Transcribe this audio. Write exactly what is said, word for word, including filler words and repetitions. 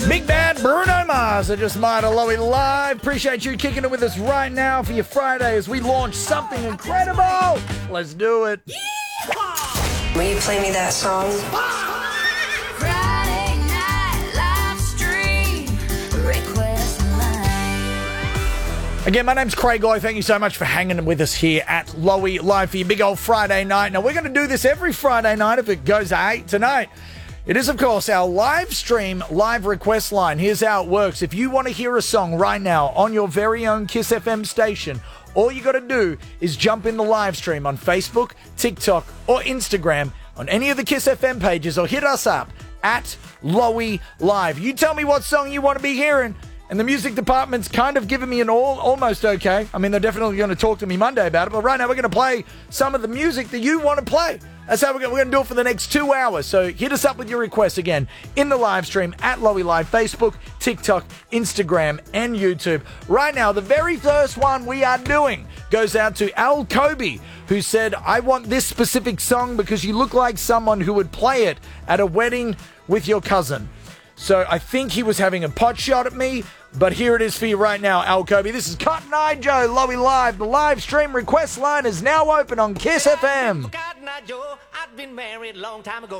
Big Bad Bruno Mars. I just might have Lowy Live. Appreciate you kicking it with us right now for your Friday as we launch something incredible. Let's do it. Will you play me that song? Friday night live stream request line. Again, my name's Craig Lowe. Thank you so much for hanging with us here at Lowy Live for your big old Friday night. Now, we're going to do this every Friday night if it goes to eight tonight. It is, of course, our live stream live request line. Here's how it works. If you want to hear a song right now on your very own Kiss F M station, all you got to do is jump in the live stream on Facebook, TikTok, or Instagram on any of the Kiss F M pages, or hit us up at Lowy Live. You tell me what song you want to be hearing, and the music department's kind of giving me an all almost okay. I mean, they're definitely going to talk to me Monday about it, but right now we're going to play some of the music that you want to play. That's how we're going, we're going to do it for the next two hours. So hit us up with your requests again in the live stream at Lowy Live, Facebook, TikTok, Instagram, and YouTube. Right now, the very first one we are doing goes out to Al Kobe, who said, I want this specific song because you look like someone who would play it at a wedding with your cousin. So I think he was having a pot shot at me, but here it is for you right now, Al Kobe. This is Cotton Eye Joe, Lowy Live. The live stream request line is now open on Kiss F M. Cotton Eye Joe, I've been married a long time ago.